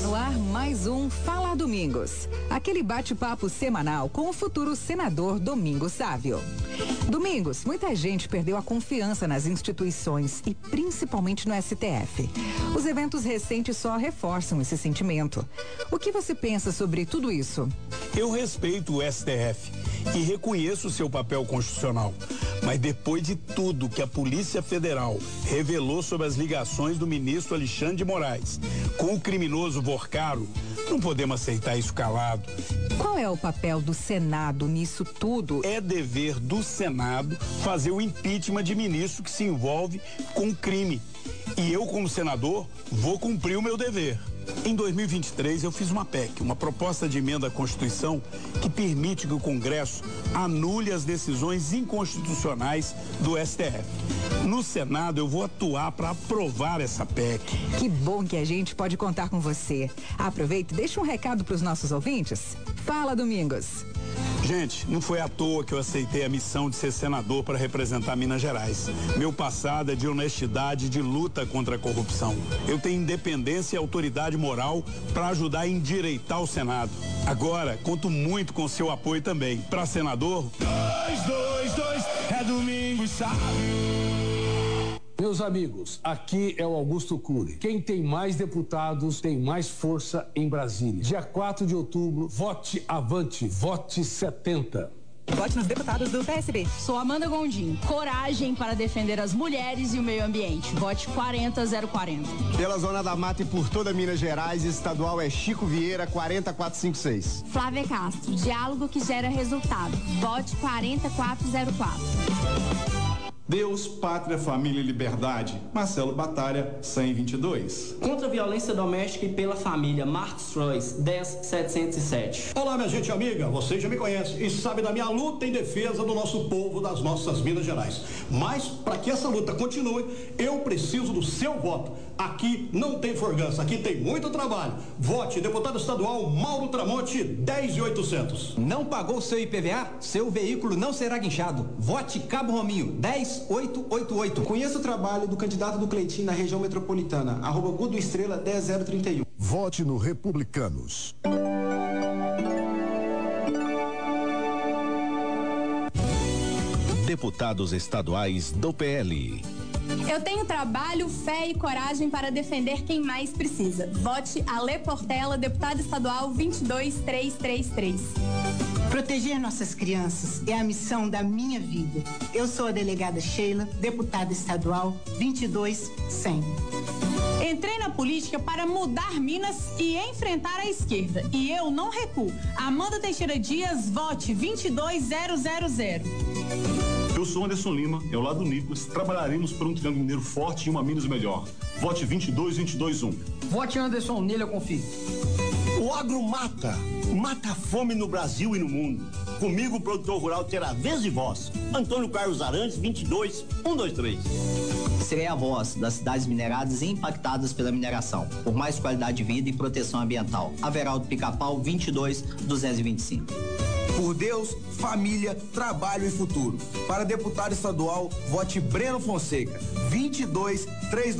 no ar mais um Fala Domingos, aquele bate-papo semanal com o futuro senador Domingos Sávio. Domingos, muita gente perdeu a confiança nas instituições e principalmente no STF. Os eventos recentes só reforçam esse sentimento. O que você pensa sobre tudo isso? Eu respeito o STF e reconheço seu papel constitucional. Mas depois de tudo que a Polícia Federal revelou sobre as ligações do ministro Alexandre de Moraes com o criminoso Vorcaro, não podemos aceitar isso calado. Qual é o papel do Senado nisso tudo? É dever do Senado fazer o impeachment de ministro que se envolve com crime. E eu, como senador, vou cumprir o meu dever. Em 2023, eu fiz uma PEC, uma proposta de emenda à Constituição, que permite que o Congresso anule as decisões inconstitucionais do STF. No Senado, eu vou atuar para aprovar essa PEC. Que bom que a gente pode contar com você. Aproveita e deixa um recado para os nossos ouvintes. Fala, Domingos. Gente, não foi à toa que eu aceitei a missão de ser senador para representar Minas Gerais. Meu passado é de honestidade e de luta contra a corrupção. Eu tenho independência e autoridade moral para ajudar a endireitar o Senado. Agora, conto muito com seu apoio também. Para senador, 222 é Domingos Sávio. Meus amigos, aqui é o Augusto Cury. Quem tem mais deputados tem mais força em Brasília. Dia 4 de outubro, vote avante, vote 70. Vote nos deputados do PSB. Sou Amanda Gondim. Coragem para defender as mulheres e o meio ambiente. Vote 40040. Pela Zona da Mata e por toda Minas Gerais, estadual é Chico Vieira, 40456. Flávia Castro, diálogo que gera resultado. Vote 40404. Deus, Pátria, Família e Liberdade. Marcelo Batalha, 122. Contra a violência doméstica e pela família. Marcos Frois, 10707. Olá, minha gente amiga. Você já me conhece e sabe da minha luta em defesa do nosso povo, das nossas Minas Gerais. Mas, para que essa luta continue, eu preciso do seu voto. Aqui não tem forgança, aqui tem muito trabalho. Vote deputado estadual Mauro Tramonte, 10.800. Não pagou seu IPVA? Seu veículo não será guinchado. Vote Cabo Rominho, 10.888. Conheça o trabalho do candidato do Cleitinho na região metropolitana, @Gudo Estrela 10031. Vote no Republicanos. Deputados estaduais do PL. Eu tenho trabalho, fé e coragem para defender quem mais precisa. Vote Alê Portela, deputado estadual 22333. Proteger nossas crianças é a missão da minha vida. Eu sou a delegada Sheila, deputada estadual 22100. Entrei na política para mudar Minas e enfrentar a esquerda. E eu não recuo. Amanda Teixeira Dias, vote 22000. Eu sou Anderson Lima, ao lado do Nicolas, trabalharemos por um Triângulo Mineiro forte e uma Minas melhor. Vote 22221. Vote Anderson, nele eu confio. O agro mata a fome no Brasil e no mundo. Comigo o produtor rural terá vez e voz. Antônio Carlos Arantes, 22123. Serei a voz das cidades mineradas e impactadas pela mineração, por mais qualidade de vida e proteção ambiental. Averaldo Pica-Pau, 22225. Por Deus, família, trabalho e futuro. Para deputado estadual, vote Breno Fonseca, 22322.